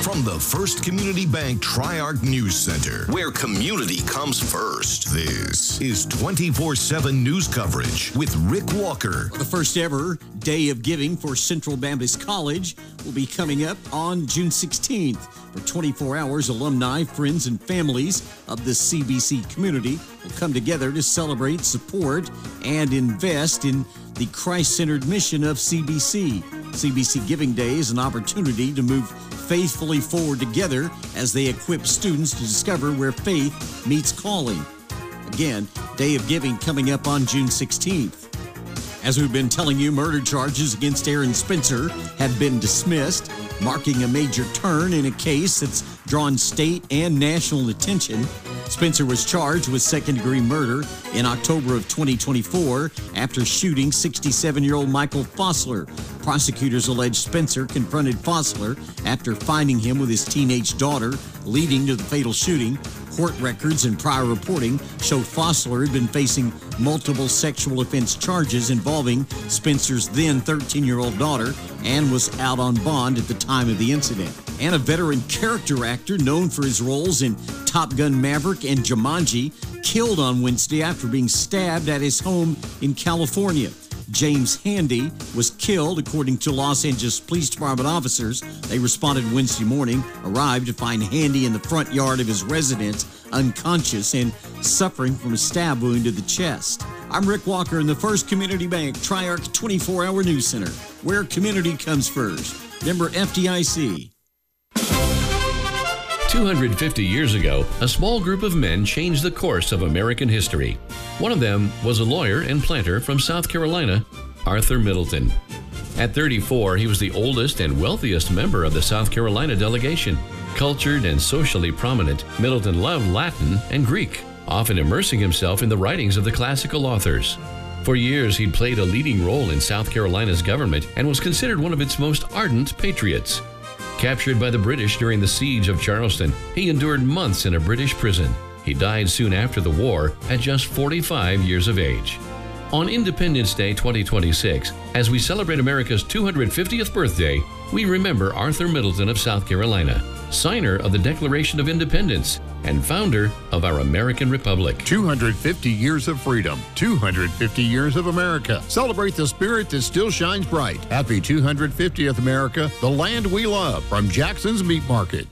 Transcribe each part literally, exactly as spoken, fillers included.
From the First Community Bank Tri-Arc News Center, where community comes first, this is twenty-four seven news coverage with Rick Walker. The first ever Day of Giving for Central Baptist College will be coming up on June sixteenth. For twenty-four hours, alumni, friends, and families of the C B C community will come together to celebrate, support, and invest in the Christ-centered mission of C B C. C B C Giving Day is an opportunity to move faithfully forward together as they equip students to discover where faith meets calling. Again, Day of Giving coming up on June sixteenth. As we've been telling you, murder charges against Aaron Spencer have been dismissed, marking a major turn in a case that's drawn state and national attention. Spencer was charged with second-degree murder in October of twenty twenty-four after shooting sixty-seven-year-old Michael Fossler. Prosecutors allege Spencer confronted Fossler after finding him with his teenage daughter, leading to the fatal shooting. Court records and prior reporting show Fossler had been facing multiple sexual offense charges involving Spencer's then thirteen-year-old daughter and was out on bond at the time of the incident. And a veteran character actor known for his roles in Top Gun Maverick and Jumanji killed on Wednesday after being stabbed at his home in California. James Handy was killed, according to Los Angeles Police Department officers. They responded Wednesday morning, arrived to find Handy in the front yard of his residence, unconscious and suffering from a stab wound to the chest. I'm Rick Walker in the First Community Bank Tri-Arc twenty-four hour News Center, where community comes first. Member F D I C. two hundred fifty years ago, a small group of men changed the course of American history. One of them was a lawyer and planter from South Carolina, Arthur Middleton. At thirty-four, he was the oldest and wealthiest member of the South Carolina delegation. Cultured and socially prominent, Middleton loved Latin and Greek, often immersing himself in the writings of the classical authors. For years, he'd played a leading role in South Carolina's government and was considered one of its most ardent patriots. Captured by the British during the siege of Charleston, he endured months in a British prison. He died soon after the war at just forty-five years of age. On Independence Day twenty twenty-six, as we celebrate America's two hundred fiftieth birthday, we remember Arthur Middleton of South Carolina, signer of the Declaration of Independence and founder of our American Republic. two hundred fifty years of freedom, two hundred fifty years of America. Celebrate the spirit that still shines bright. Happy two hundred fiftieth America, the land we love, from Jackson's Meat Market.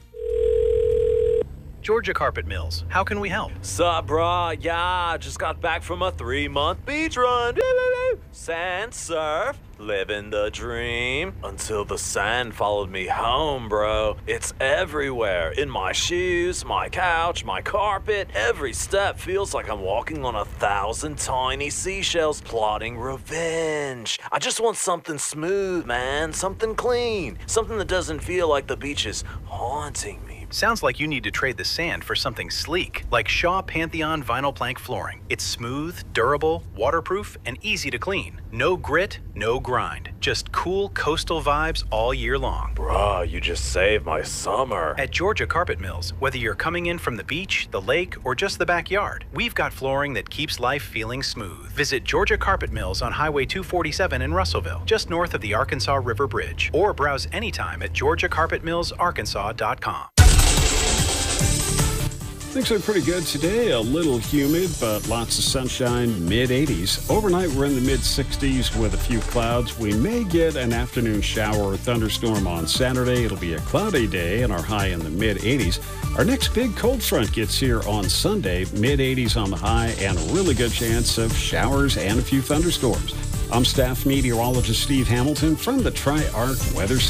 Georgia Carpet Mills, how can we help? Sup, brah? Yeah, just got back from a three-month beach run. Sand surf, living the dream. Until the sand followed me home, bro. It's everywhere. In my shoes, my couch, my carpet. Every step feels like I'm walking on a thousand tiny seashells plotting revenge. I just want something smooth, man. Something clean. Something that doesn't feel like the beach is haunting me. Sounds like you need to trade the sand for something sleek, like Shaw Pantheon Vinyl Plank Flooring. It's smooth, durable, waterproof, and easy to clean. No grit, no grind. Just cool coastal vibes all year long. Bruh, you just saved my summer. At Georgia Carpet Mills, whether you're coming in from the beach, the lake, or just the backyard, we've got flooring that keeps life feeling smooth. Visit Georgia Carpet Mills on Highway two forty-seven in Russellville, just north of the Arkansas River Bridge, or browse anytime at georgia carpet mills arkansas dot com. Things are pretty good today. A little humid, but lots of sunshine, mid eighties. Overnight, we're in the mid sixties with a few clouds. We may get an afternoon shower or thunderstorm on Saturday. It'll be a cloudy day and our high in the mid eighties. Our next big cold front gets here on Sunday, mid eighties on the high, and a really good chance of showers and a few thunderstorms. I'm staff meteorologist Steve Hamilton from the Tri-Arc Weather Center.